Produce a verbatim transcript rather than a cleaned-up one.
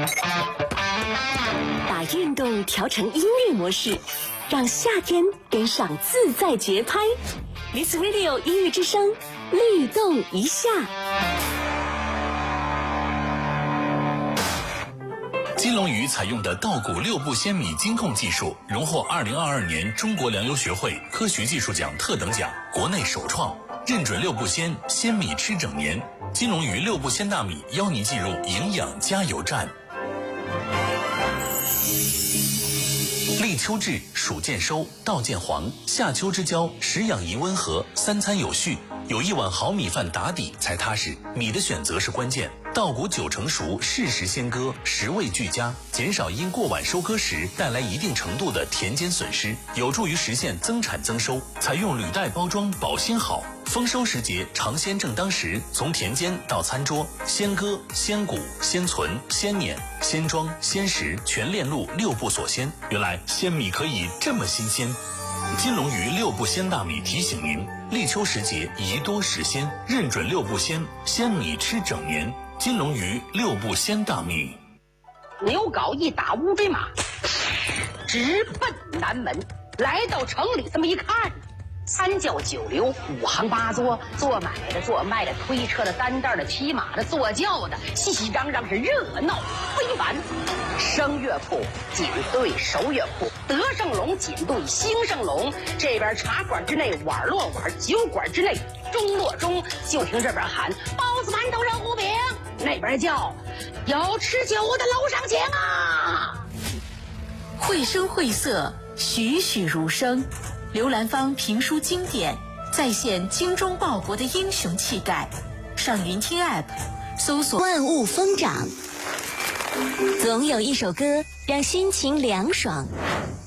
把运动调成音乐模式，让夏天跟上自在节拍。This Radio 音乐之声，律动一下。 金龙鱼采用的稻谷六步鲜米精控技术，荣获二零二二年中国粮油学会科学技术奖特等奖，国内首创。认准六步鲜，鲜米吃整年。金龙鱼六步鲜大米邀您进入营养加油站。立秋至，暑渐收，稻渐黄，夏秋之交，食养宜温和，三餐有序，有一碗好米饭打底才踏实。米的选择是关键，稻谷九成熟，适时先割，食味俱佳，减少因过晚收割时带来一定程度的田间损失，有助于实现增产增收。采用铝袋包装，保鲜好。丰收时节，尝鲜正当时，从田间到餐桌，鲜割、鲜谷、鲜存、鲜碾、鲜装、鲜食，全链路六步锁鲜。原来鲜米可以这么新鲜。金龙鱼六步鲜大米提醒您：立秋时节宜多食鲜，认准六步鲜，鲜米吃整年。金龙鱼六步鲜大米。 牛皋一打乌骓马，直奔南门。来到城里，这么一看，三教九流，五行八作，做买的、做卖的、推车的、担担的、骑马的、坐轿的，熙熙攘攘，是热闹非凡。声乐铺紧对手乐铺，德胜龙紧对兴盛龙。这边茶馆之内碗落碗，酒馆之内钟落钟。就听这边喊包子、馒头、肉糊饼，那边叫有吃酒的楼上请啊！ 绘声绘色，栩栩如生。刘兰芳评书经典，再现精忠报国的英雄气概。上云听 App 搜索万物疯长，总有一首歌让心情凉爽。